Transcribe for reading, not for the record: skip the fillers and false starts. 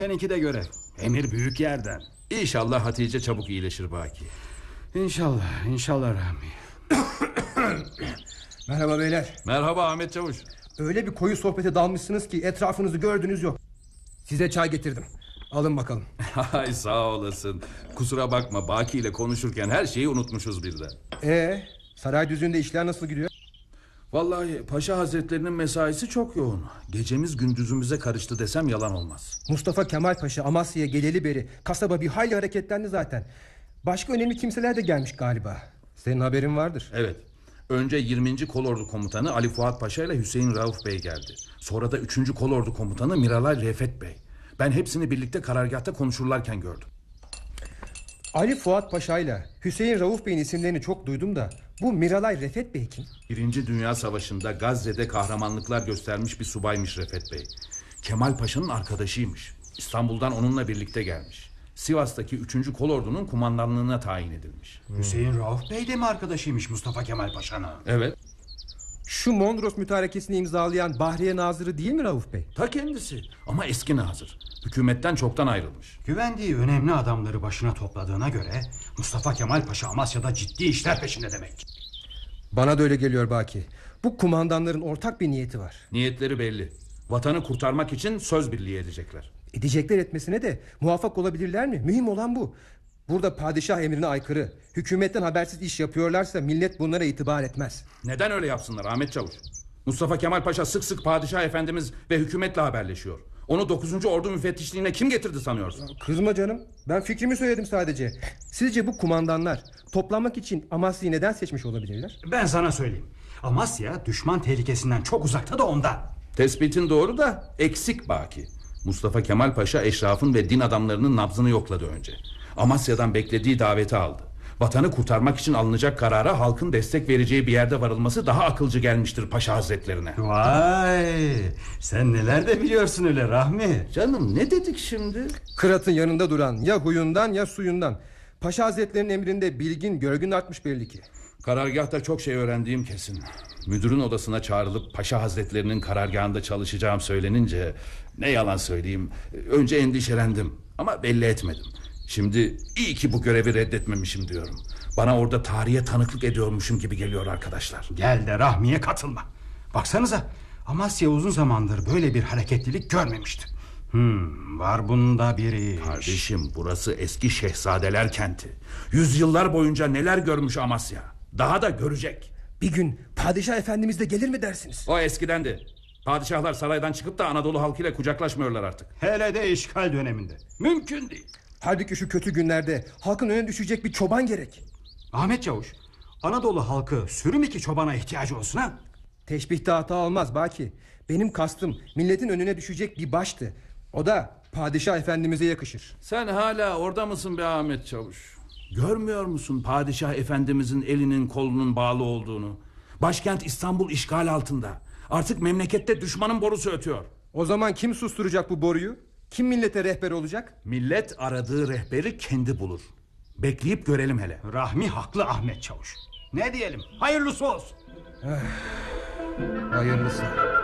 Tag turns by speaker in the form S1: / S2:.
S1: Seninki de görev. Emir büyük yerden.
S2: İnşallah Hatice çabuk iyileşir Baki.
S1: İnşallah, inşallah Rahmi.
S3: Merhaba beyler.
S2: Merhaba Ahmet Çavuş.
S3: Öyle bir koyu sohbete dalmışsınız ki etrafınızı gördünüz yok. Size çay getirdim. Alın bakalım.
S2: Ay sağ olasın. Kusura bakma, Baki ile konuşurken her şeyi unutmuşuz birden.
S3: Saray düzüğünde işler nasıl gidiyor?
S2: Vallahi Paşa Hazretlerinin mesaisi çok yoğun. Gecemiz gündüzümüze karıştı desem yalan olmaz.
S3: Mustafa Kemal Paşa Amasya'ya geleli beri kasaba bir hayli hareketlendi zaten. Başka önemli kimseler de gelmiş galiba. Senin haberin vardır.
S2: Evet. Önce 20. Kolordu Komutanı Ali Fuat Paşa ile Hüseyin Rauf Bey geldi. Sonra da 3. Kolordu Komutanı Miralay Refet Bey. Ben hepsini birlikte karargâhta konuşurlarken gördüm.
S3: Ali Fuat Paşa ile Hüseyin Rauf Bey'in isimlerini çok duydum da bu Miralay Refet Bey kim?
S2: 1. Dünya Savaşı'nda Gazze'de kahramanlıklar göstermiş bir subaymış Refet Bey. Kemal Paşa'nın arkadaşıymış. İstanbul'dan onunla birlikte gelmiş. Sivas'taki 3. Kolordu'nun kumandanlığına tayin edilmiş.
S1: Hüseyin Rauf Bey de mi arkadaşıymış Mustafa Kemal Paşa'nın?
S2: Evet.
S3: Şu Mondros mütarekesini imzalayan Bahriye Nazırı değil mi Rauf Bey?
S2: Ta kendisi ama eski nazır. Hükümetten çoktan ayrılmış.
S1: Güvendiği önemli adamları başına topladığına göre Mustafa Kemal Paşa Amasya'da ciddi işler peşinde demek.
S3: Bana da öyle geliyor Baki. Bu kumandanların ortak bir niyeti var.
S2: Niyetleri belli. Vatanı kurtarmak için söz birliği edecekler.
S3: Edecekler etmesine de muvaffak olabilirler mi? Mühim olan bu. Burada padişah emrine aykırı, hükümetten habersiz iş yapıyorlarsa millet bunlara itibar etmez.
S2: Neden öyle yapsınlar Ahmet Çavuş? Mustafa Kemal Paşa sık sık padişah efendimiz ve hükümetle haberleşiyor. Onu 9. Ordu müfettişliğine kim getirdi sanıyorsun?
S3: Kızma canım, ben fikrimi söyledim sadece. Sizce bu kumandanlar toplanmak için Amasya'yı neden seçmiş olabilirler?
S1: Ben sana söyleyeyim. Amasya düşman tehlikesinden çok uzakta da ondan.
S2: Tespitin doğru da eksik Baki. Mustafa Kemal Paşa eşrafın ve din adamlarının nabzını yokladı önce. Amasya'dan beklediği daveti aldı. Vatanı kurtarmak için alınacak karara halkın destek vereceği bir yerde varılması daha akılcı gelmiştir Paşa Hazretlerine.
S1: Vay, sen neler de biliyorsun öyle Rahmi.
S2: Canım ne dedik şimdi?
S3: Kırat'ın yanında duran ya huyundan ya suyundan. Paşa Hazretlerinin emrinde bilgin görgün artmış belli ki.
S2: Karargâhta çok şey öğrendiğim kesin. Müdürün odasına çağrılıp Paşa Hazretlerinin karargahında çalışacağım söylenince ne yalan söyleyeyim, önce endişelendim ama belli etmedim. Şimdi iyi ki bu görevi reddetmemişim diyorum. Bana orada tarihe tanıklık ediyormuşum gibi geliyor arkadaşlar.
S1: Gel de Rahmi'ye katılma. Baksanıza, Amasya uzun zamandır böyle bir hareketlilik görmemişti. Var bunda bir iş.
S2: Kardeşim, burası eski şehzadeler kenti. Yüzyıllar boyunca neler görmüş Amasya. Daha da görecek.
S3: Bir gün padişah efendimiz de gelir mi dersiniz?
S2: O eskidendi. Padişahlar saraydan çıkıp da Anadolu halkıyla kucaklaşmıyorlar artık.
S1: Hele de işgal döneminde. Mümkün değil.
S3: Halbuki şu kötü günlerde halkın önüne düşecek bir çoban gerek.
S1: Ahmet Çavuş, Anadolu halkı sürüm iki çobana ihtiyacı olsun ha?
S3: Teşbihte hata olmaz Baki. Benim kastım milletin önüne düşecek bir baştı. O da padişah efendimize yakışır.
S2: Sen hala orada mısın be Ahmet Çavuş? Görmüyor musun padişah efendimizin elinin kolunun bağlı olduğunu? Başkent İstanbul işgal altında. Artık memlekette düşmanın borusu ötüyor.
S3: O zaman kim susturacak bu boruyu? Kim millete rehber olacak?
S2: Millet aradığı rehberi kendi bulur. Bekleyip görelim hele.
S1: Rahmi haklı Ahmet Çavuş. Ne diyelim? Hayırlısı olsun.
S3: Hayırlısı.